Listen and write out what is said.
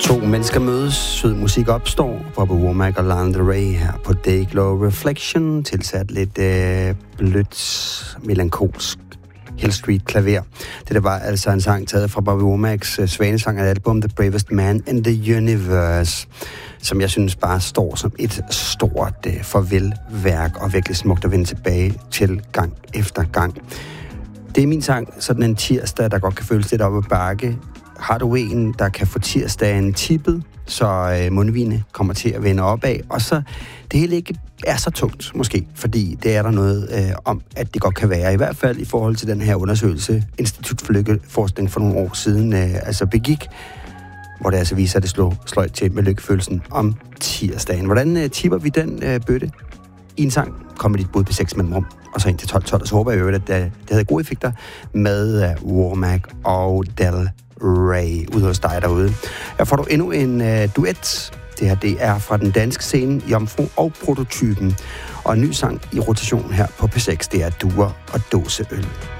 To mennesker mødes, sød musik opstår. Bobby Womack og Lana Del Rey her på Dayglow Reflection, tilsat lidt blødt, melankolsk Hill Street klaver. Det der var altså en sang taget fra Bobby Womacks svanesang af album The Bravest Man in the Universe, som jeg synes bare står som et stort farvelværk og virkelig smukt at vende tilbage til gang efter gang. Det er min sang, sådan en tirsdag, der godt kan føles lidt op ad bakke. Har du en, der kan få tirsdagen tippet, så mundvine kommer til at vende opad, og så det hele ikke er så tungt, måske, fordi det er der noget om, at det godt kan være, i hvert fald i forhold til den her undersøgelse, Institut for Lykkeforskning for nogle år siden, altså begik, hvor det altså viser, at det sløjt til med lykkefølelsen om tirsdagen. Hvordan tipper vi den bøtte i en sang? Kom med dit bud på 6 mellemrum, og så ind til 12, og så håber jeg jo, at det havde gode effekter med Womack og Del Rey ude hos dig derude. Her får du endnu en duet. Det her, det er fra den danske scene Jomfru og Prototypen. Og en ny sang i rotation her på P6, det er Duer og Dåseøl.